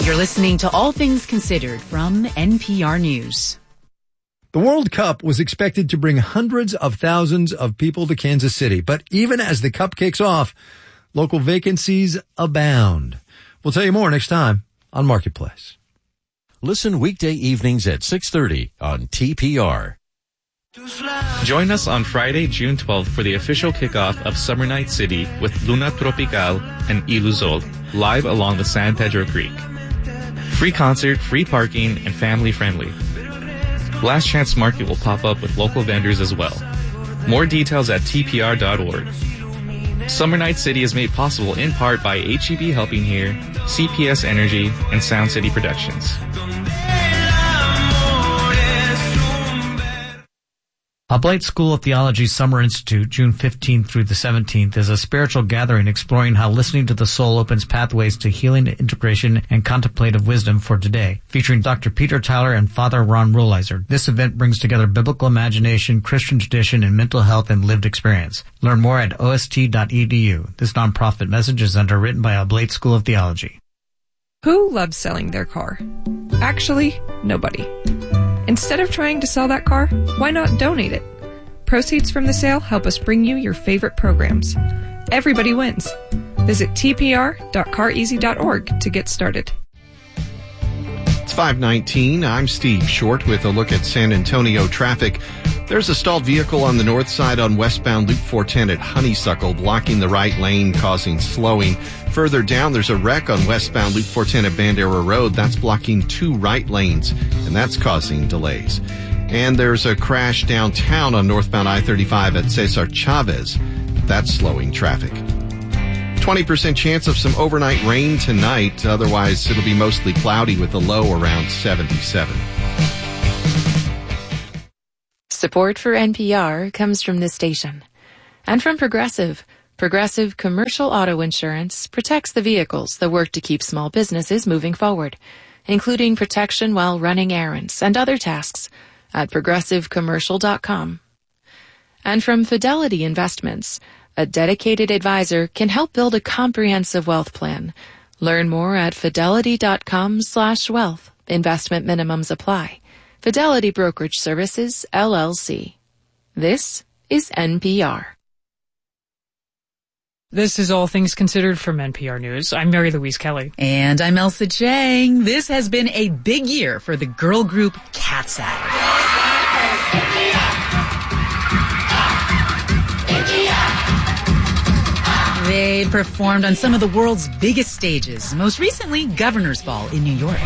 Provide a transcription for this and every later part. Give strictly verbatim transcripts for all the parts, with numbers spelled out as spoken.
You're listening to All Things Considered from N P R News. The World Cup was expected to bring hundreds of thousands of people to Kansas City, but even as the Cup kicks off, local vacancies abound. We'll tell you more next time on Marketplace. Listen weekday evenings at six thirty on T P R. Join us on Friday, June twelfth for the official kickoff of Summer Night City with Luna Tropical and Iluzol live along the San Pedro Creek. Free concert, free parking, and family friendly. Last Chance Market will pop up with local vendors as well. More details at T P R dot org. Summer Night City is made possible in part by H E B Helping Here, C P S Energy, and Sound City Productions. Oblate School of Theology Summer Institute, June fifteenth through the seventeenth, is a spiritual gathering exploring how listening to the soul opens pathways to healing, integration, and contemplative wisdom for today. Featuring Doctor Peter Tyler and Father Ron Rollizer, this event brings together biblical imagination, Christian tradition, and mental health and lived experience. Learn more at O S T dot E D U. This nonprofit message is underwritten by Oblate School of Theology. Who loves selling their car? Actually, nobody. Instead of trying to sell that car, why not donate it? Proceeds from the sale help us bring you your favorite programs. Everybody wins. Visit T P R dot car easy dot org to get started. It's five nineteen. I'm Steve Short with a look at San Antonio traffic. There's a stalled vehicle on the north side on westbound Loop four ten at Honeysuckle, blocking the right lane, causing slowing. Further down, there's a wreck on westbound Loop four ten at Bandera Road. That's blocking two right lanes, and that's causing delays. And there's a crash downtown on northbound I thirty-five at Cesar Chavez. That's slowing traffic. twenty percent chance of some overnight rain tonight. Otherwise, it'll be mostly cloudy with a low around seventy-seven. Support for N P R comes from this station and from Progressive. Progressive Commercial Auto Insurance protects the vehicles that work to keep small businesses moving forward, including protection while running errands and other tasks at progressive commercial dot com. And from Fidelity Investments, a dedicated advisor can help build a comprehensive wealth plan. Learn more at fidelity dot com slash wealth. Investment minimums apply. Fidelity Brokerage Services, L L C. This is N P R. This is All Things Considered from N P R News. I'm Mary Louise Kelly. And I'm Elsa Chang. This has been a big year for the girl group Cat's Eye. They performed on some of the world's biggest stages, most recently Governor's Ball in New York.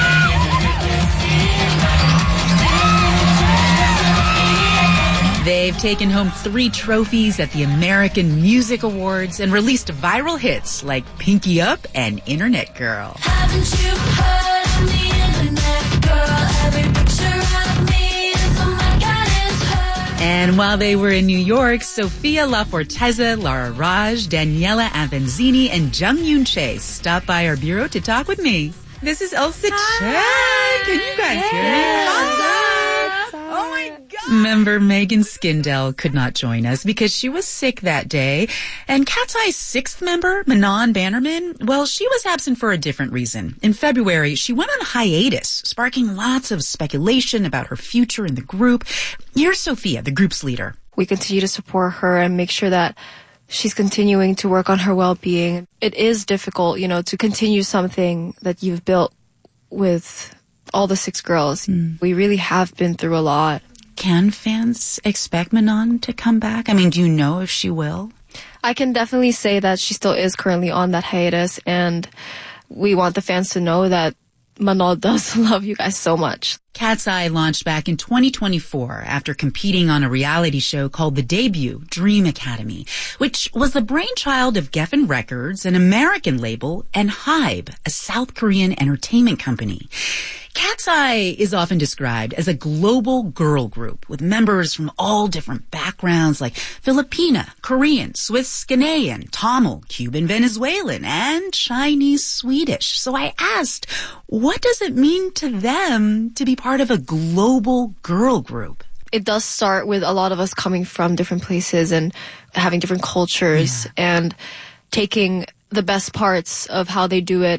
They've taken home three trophies at the American Music Awards and released viral hits like Pinky Up and Internet Girl. Haven't you heard of the Internet Girl? Every picture of me is, oh my God, it's her. And while they were in New York, Sophia LaForteza, Lara Raj, Daniela Avanzini, and Jung Yoon Che stopped by our bureau to talk with me. This is Elsa Chang. Can you guys yes. hear me? Hi. Oh my God. Member Megan Skindell could not join us because she was sick that day. And Cat's Eye's sixth member, Manon Bannerman, well, she was absent for a different reason. In February, she went on hiatus, sparking lots of speculation about her future in the group. Here's Sophia, the group's leader. We continue to support her and make sure that she's continuing to work on her well-being. It is difficult, you know, to continue something that you've built with all the six girls. Mm. We really have been through a lot. Can fans expect Manon to come back? I mean, do you know if she will? I can definitely say that she still is currently on that hiatus, and we want the fans to know that Manon does love you guys so much. Cat's Eye launched back in twenty twenty-four after competing on a reality show called The Debut, Dream Academy, which was the brainchild of Geffen Records, an American label, and Hybe, a South Korean entertainment company. Cat's Eye is often described as a global girl group with members from all different backgrounds like Filipina, Korean, Swiss, Ghanaian, Tamil, Cuban, Venezuelan, and Chinese Swedish. So I asked, what does it mean to them to be part of a global girl group? It does start with a lot of us coming from different places and having different cultures, yeah. and taking the best parts of how they do it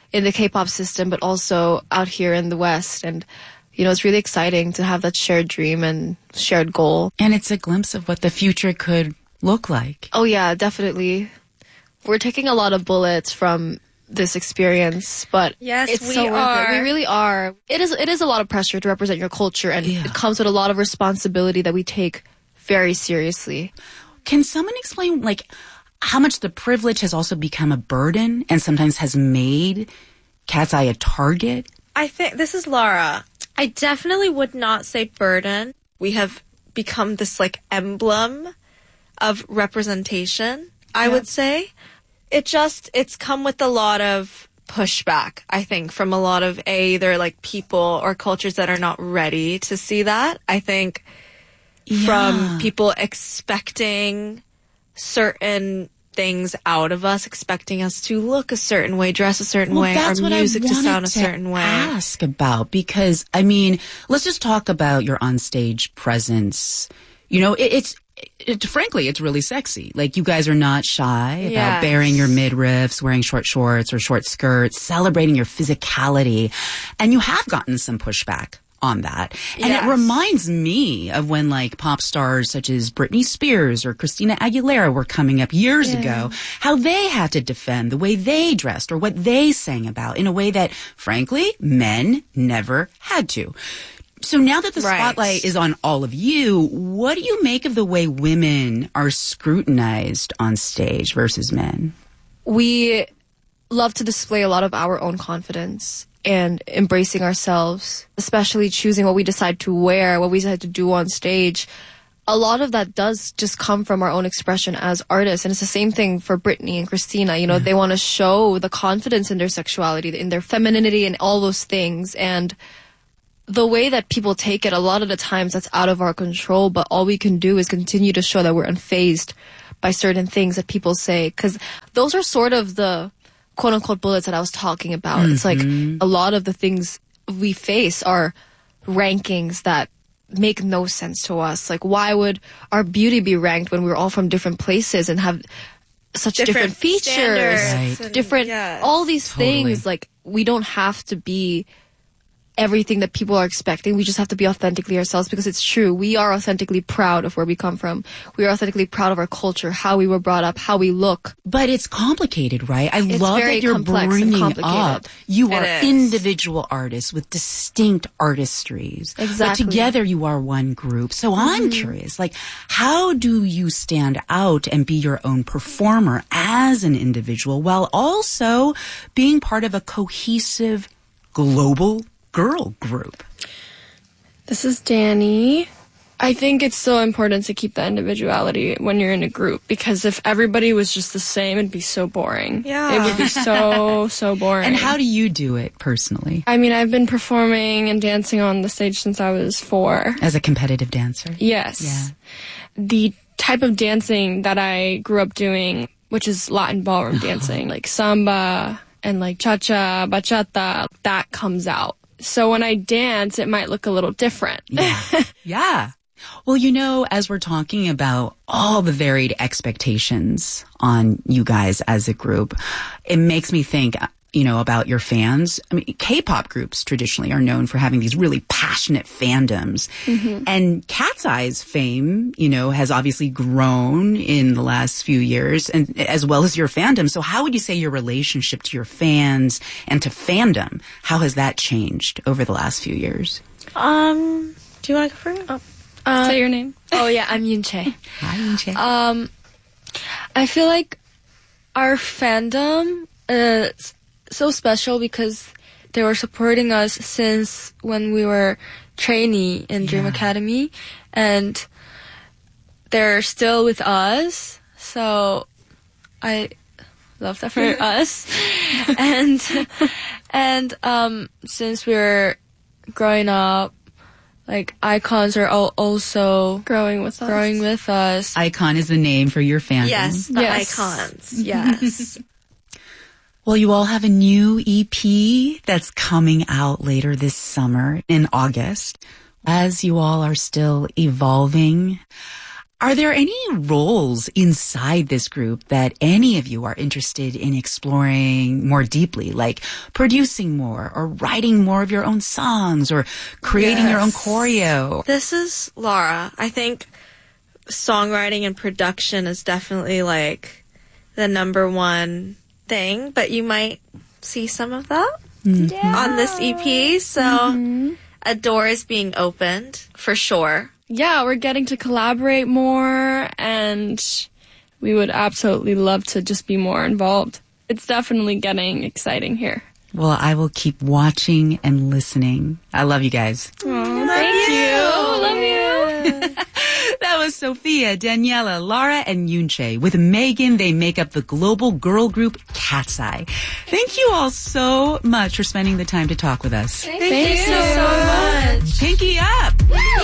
in the K-pop system, but also out here in the West. And, you know, it's really exciting to have that shared dream and shared goal. And it's a glimpse of what the future could look like. Oh, yeah, definitely. We're taking a lot of bullets from this experience, but yes, it's we so worth are. it. We really are. It is, it is a lot of pressure to represent your culture, and Yeah. it comes with a lot of responsibility that we take very seriously. Can someone explain, like, how much the privilege has also become a burden and sometimes has made Cat's Eye a target? I think, this is Laura. I definitely would not say burden. We have become this like emblem of representation, I Yeah. would say. It just, it's come with a lot of pushback, I think, from a lot of a, either like people or cultures that are not ready to see that. I think Yeah. from people expecting certain things out of us, expecting us to look a certain way, dress a certain Well, way, that's our what music I to wanted sound a to certain way. ask about, because, I mean, let's just talk about your onstage presence. You know, it, it's, it, frankly, it's really sexy. Like, you guys are not shy about Yes. baring your midriffs, wearing short shorts or short skirts, celebrating your physicality. And you have gotten some pushback on that. And Yes. it reminds me of when, like, pop stars such as Britney Spears or Christina Aguilera were coming up years ago, how they had to defend the way they dressed or what they sang about in a way that, frankly, men never had to. So now that the Right. spotlight is on all of you, what do you make of the way women are scrutinized on stage versus men? We love to display a lot of our own confidence and embracing ourselves, especially choosing what we decide to wear, what we decide to do on stage. A lot of that does just come from our own expression as artists. And it's the same thing for Britney and Christina. You know, they want to show the confidence in their sexuality, in their femininity and all those things. And the way that people take it, a lot of the times that's out of our control, but all we can do is continue to show that we're unfazed by certain things that people say. Because those are sort of the quote-unquote bullets that I was talking about. Mm-hmm. It's like a lot of the things we face are rankings that make no sense to us. Like, why would our beauty be ranked when we're all from different places and have such different, Different features, standards and- different, yes. all these Totally. things? Like, we don't have to be everything that people are expecting. We just have to be authentically ourselves, because it's true. We are authentically proud of where we come from. We are authentically proud of our culture, how we were brought up, how we look. But it's complicated, right? I It's love very that you're complex and bringing complicated. up. You It are is. individual artists with distinct artistries. But Exactly. together you are one group. So I'm curious, like, how do you stand out and be your own performer as an individual while also being part of a cohesive global girl group? This is Danny. I think it's so important to keep that individuality when you're in a group, because if everybody was just the same, it'd be so boring. Yeah. It would be so, so boring. And how do you do it personally I mean, I've been performing and dancing on the stage since I was four. as a competitive dancer? Yes. Yeah. The type of dancing that I grew up doing, which is Latin ballroom dancing, like samba and like cha-cha, bachata, that comes out. So when I dance, it might look a little different. Yeah. Yeah. Well, you know, as we're talking about all the varied expectations on you guys as a group, it makes me think, you know, about your fans. I mean, K-pop groups traditionally are known for having these really passionate fandoms. Mm-hmm. And Cat's Eye's fame, you know, has obviously grown in the last few years, and as well as your fandom. So how would you say your relationship to your fans and to fandom, how has that changed over the last few years? Um, do you want to go first? Oh. Uh, Say your name. Oh yeah, I'm Yoon Chae. Hi, Yunche. Um, I feel like our fandom is so special because they were supporting us since when we were trainee in Dream Yeah. Academy, and they're still with us. So I love that for us. and and um, since we were growing up, like icons are all also Growing with us. growing with us. Icon is the name for your fandom. Yes, the Yes. icons. Yes. Well, you all have a new E P that's coming out later this summer in August. As you all are still evolving, Are there any roles inside this group that any of you are interested in exploring more deeply, like producing more or writing more of your own songs or creating Yes. your own choreo? This is Laura. I think songwriting and production is definitely like the number one thing, but you might see some of that on this E P. So a door is being opened for sure. Yeah, we're getting to collaborate more, and we would absolutely love to just be more involved. It's definitely getting exciting here. Well, I will keep watching and listening. I love you guys. Oh, thank you. Love you. That was Sophia, Daniela, Lara, and Yunche. With Megan, they make up the global girl group Cat's Eye. Thank you all so much for spending the time to talk with us. Thank, thank you so much. Pinky up!